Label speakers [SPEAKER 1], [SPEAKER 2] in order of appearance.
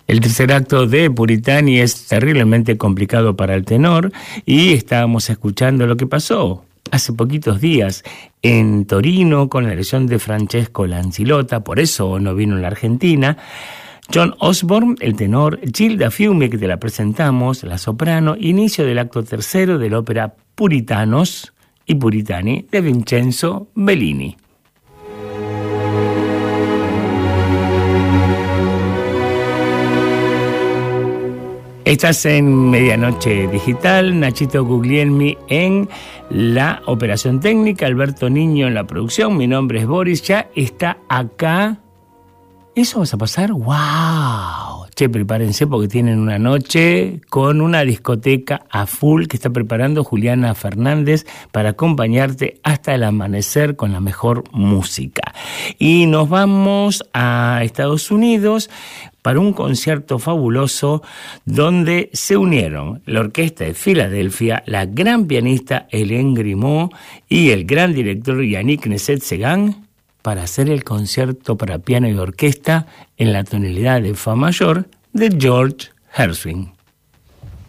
[SPEAKER 1] El tercer acto de Puritani es terriblemente complicado para el tenor y estábamos escuchando lo que pasó hace poquitos días en Torino con la elección de Francesco Lancilota, por eso no vino en la Argentina. John Osborne, el tenor, Gilda Fiume, que te la presentamos, la soprano, inicio del acto tercero de la ópera Puritanos y Puritani de Vincenzo Bellini. Estás en Medianoche Digital, Nachito Guglielmi en la operación técnica, Alberto Niño en la producción, mi nombre es Boris, ya está acá. ¿Eso vas a pasar? ¡Wow! Che, prepárense porque tienen una noche con una discoteca a full que está preparando Juliana Fernández para acompañarte hasta el amanecer con la mejor música. Y nos vamos a Estados Unidos para un concierto fabuloso donde se unieron la Orquesta de Filadelfia, la gran pianista Hélène Grimaud y el gran director Yannick Nézet-Séguin para hacer el concierto para piano y orquesta en la tonalidad de fa mayor de George Gershwin.